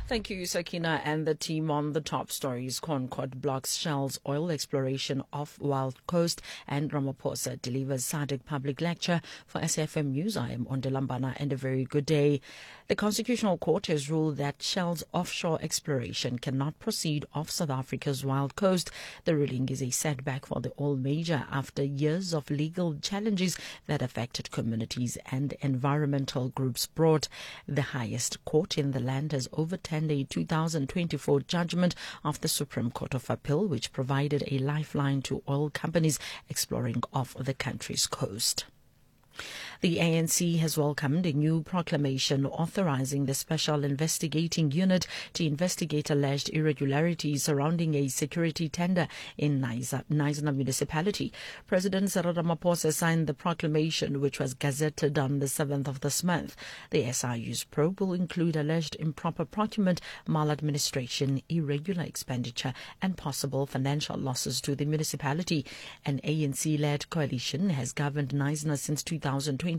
Thank you, Sakina, and the team on the top stories. Concord blocks Shell's oil exploration off Wild Coast, and Ramaphosa delivers SADC public lecture. For SAFM News, I am Ondelambana, and a very good day. The Constitutional Court has ruled that Shell's offshore exploration cannot proceed off South Africa's Wild Coast. The ruling is a setback for the oil major after years of legal challenges that affected communities and environmental groups brought. The highest court in the land has overturned a 2024 judgment of the Supreme Court of Appeal, which provided a lifeline to oil companies exploring off the country's coast. The ANC has welcomed a new proclamation authorizing the Special Investigating Unit to investigate alleged irregularities surrounding a security tender in Knysna municipality. President Cyril Ramaphosa signed the proclamation, which was gazetted on the 7th of this month. The SIU's probe will include alleged improper procurement, maladministration, irregular expenditure, and possible financial losses to the municipality. An ANC-led coalition has governed Knysna since 2021